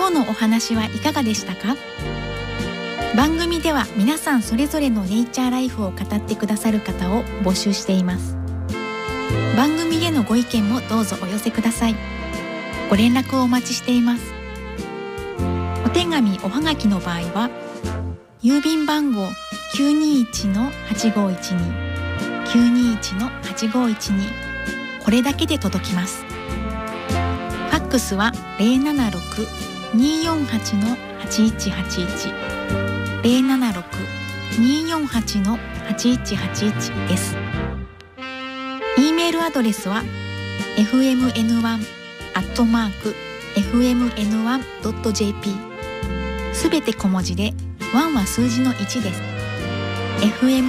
今日のお話はいかがでしたか？番組では皆さんそれぞれのネイチャーライフを語ってくださる方を募集しています。番組へのご意見もどうぞお寄せください。ご連絡をお待ちしています。お手紙おはがきの場合は郵便番号 921-8512 921-8512 これだけで届きます。ファックスは 076-248-8181 076-248-8181 です。E メールアドレスは fmn1@fmn1.jp すべて小文字で1は数字の1です。